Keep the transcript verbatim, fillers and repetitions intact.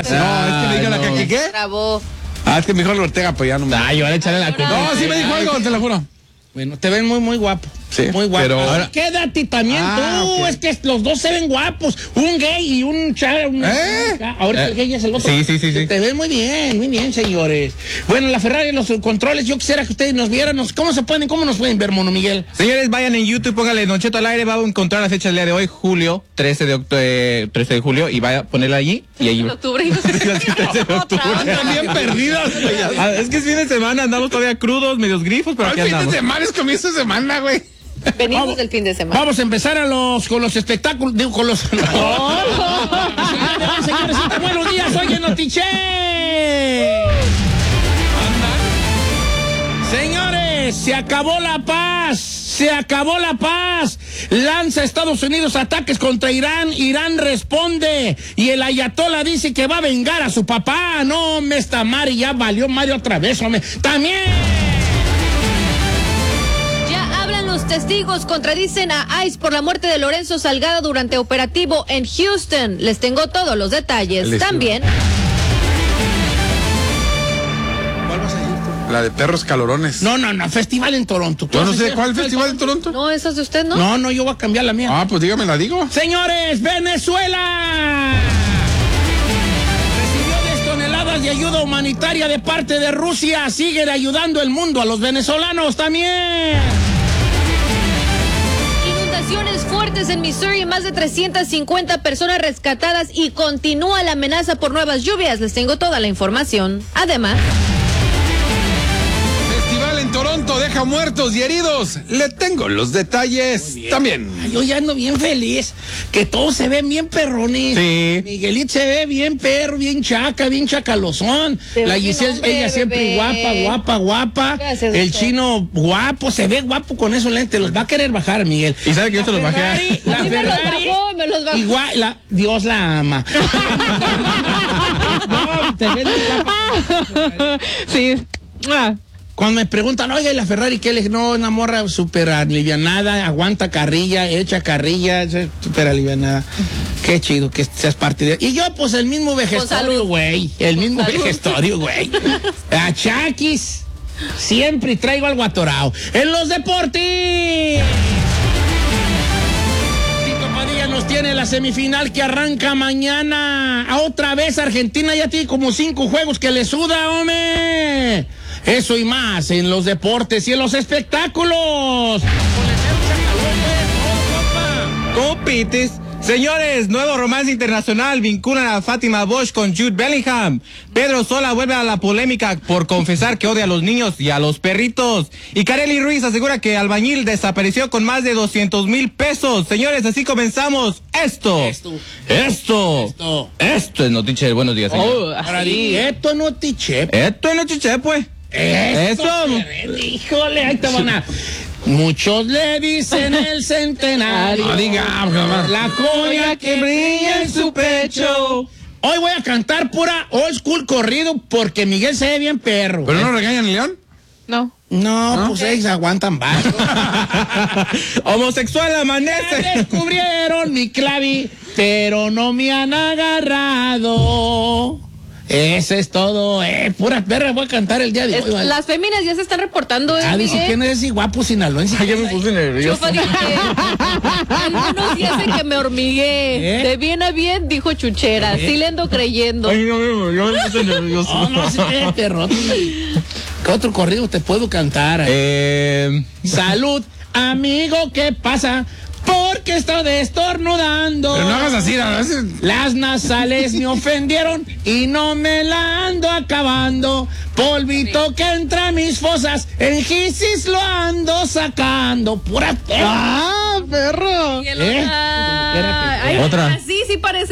Arce. No, es que me dijo la no. que ¿qué? Trabó. Ah, es que me dijo el Ortega, pues ya no me... Ay, yo voy a echarle la culpa. No, sí me dijo algo, te lo juro. Bueno, te ven muy, muy guapo. Sí, muy guapo. pero- Ahora, quédate también Ah, tú. ok. Es que los dos se ven guapos. Un gay y un chavo. un- ¿Eh? Ahorita Eh. el gay es el otro. Sí, sí, sí, sí. Te ven muy bien, muy bien, señores. Bueno, la Ferrari, los controles, yo quisiera que ustedes nos vieran. nos- ¿Cómo se pueden, cómo nos pueden ver, Mono Miguel? Señores, vayan en YouTube, póngale Don Cheto al aire, va a encontrar la fecha del día de hoy, julio, trece de, octu- eh, trece de julio, y vaya a ponerla allí, y ahí... En octubre y no sé trece de octubre. Están bien perdidos. Ah, es que es fin de semana, andamos todavía crudos, medios grifos, pero El aquí fin de andamos. semana es comienzo de semana, güey. Venimos Vamos. del fin de semana. Vamos a empezar a los, con los espectáculos, digo, con los... Señores, buenos días, oye, Notiche. Señores, se acabó la paz, se acabó la paz. Lanza Estados Unidos ataques contra Irán, Irán responde y el ayatollah dice que va a vengar a su papá. No, me está Mari, ya valió Mario otra vez, hombre. También. Ya hablan los testigos, contradicen a ICE por la muerte de Lorenzo Salgado durante operativo en Houston. Les tengo todos los detalles. Listo. También, ¿Cuál vas a ir? La de perros calorones. No, no, no, festival en Toronto. ¿Tú Yo no vas a sé ir? cuál festival en Toronto. no, esas de usted, ¿no? No, no, yo voy a cambiar la mía. Ah, pues dígame, la digo. Señores, Venezuela recibió diez toneladas de ayuda humanitaria de parte de Rusia. Siguen ayudando el mundo a los venezolanos también. Inundaciones fuertes en Missouri, más de trescientas cincuenta personas rescatadas y continúa la amenaza por nuevas lluvias. Les tengo toda la información. Además, Festival en Toronto deja muertos y heridos. Le tengo los detalles también. Ay, yo ya ando bien feliz, que todos se ven bien perrones. Sí. Miguelito se ve bien perro, bien chaca, bien chacalozón. Te La ves bien Giselle, hombre, ella siempre bebé. guapa, guapa, guapa. Gracias, El doctor. chino guapo, se ve guapo con esos lentes. Los va a querer bajar, Miguel. Y sabe que yo se los bajé. Ferrari, la Sí, me los Ferrari, bajó, me los bajó. igual, la, Dios la ama. No, te ves muy guapa. Sí. Ah, Cuando me preguntan, oye, la Ferrari, ¿qué le dije? No, una morra súper alivianada, aguanta carrilla, echa carrilla, es súper alivianada. Qué chido que seas parte de... Y yo, pues, el mismo vejestorio, salud. güey. El Con mismo salud. vejestorio, güey. A Chaquis, siempre traigo algo atorado. En los deportes... Tito Padilla nos tiene la semifinal que arranca mañana. A otra vez Argentina ya tiene como cinco juegos que le suda, hombre. Eso y más en los deportes y en los espectáculos. ¿Cómo pites? Señores, nuevo romance internacional vinculan a Fátima Bosch con Jude Bellingham. Pedro Sola vuelve a la polémica por confesar que odia a los niños y a los perritos. Y Kareli Ruiz asegura que Albañil desapareció con más de doscientos mil pesos. Señores, así comenzamos esto. Esto. Esto. Esto. Esto es Notiche. Buenos días, señor. oh, Ahora di, esto no te che. Esto es Notiche, pues. Eso. Eso. Híjole, ahí te van a... Muchos le dicen el centenario. No digamos, nomás. La joya que brilla en su pecho. Hoy voy a cantar pura old school corrido porque Miguel se ve bien perro. ¿Pero no regañan el león? no. No, pues ellos aguantan bajo. Homosexual Ya amanece. descubrieron mi clavi, pero no me han agarrado. Eso es todo, eh. Pura perra voy a cantar el día de es- hoy. ¿vale? las féminas ya se están reportando. ¿eh, Ah, dice Miguel? quién es ese guapo sinaloense. Ay, ya me puse nervioso. Chufa, dice, algunos dicen que me hormigué. ¿Eh? De bien a bien, dijo Chuchera. Sí le ando creyendo. Ay, no, no, yo me puse nervioso. No, no sé, perro. ¿Qué otro corrido te puedo cantar? Eh, Salud, amigo, ¿qué pasa? Porque estoy destornudando. Pero no hagas así, a veces... Las nasales me ofendieron y no me la ando acabando. Polvito que entra a mis fosas, en gisis lo ando sacando. Pura perra. Ah, perro. Y el ¿Eh? otra- Espérate. Ay, Otra. Así sí parece.